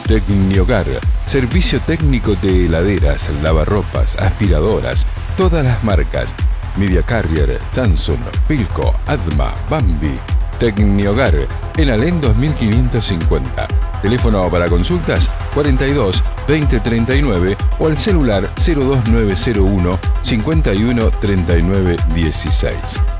Tecnihogar, servicio técnico de heladeras, lavarropas, aspiradoras, todas las marcas. Media Carrier, Samsung, Philco, Adma, Bambi. Tecnihogar, en Alén 2550. Teléfono para consultas 42 20 39 o al celular 02901 51 39 16.